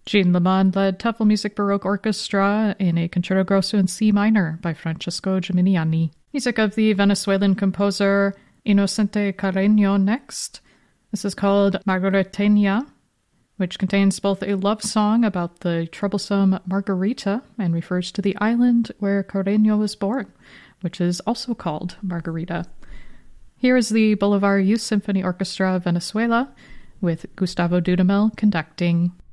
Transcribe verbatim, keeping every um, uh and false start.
Jean Lemond led Tefel Music Baroque Orchestra in a Concerto Grosso in C minor by Francesco Geminiani. Music of the Venezuelan composer Inocente Carreño next. This is called Margaritena, which contains both a love song about the troublesome Margarita and refers to the island where Carreño was born, which is also called Margarita. Here is the Bolivar Youth Symphony Orchestra of Venezuela with Gustavo Dudamel conducting.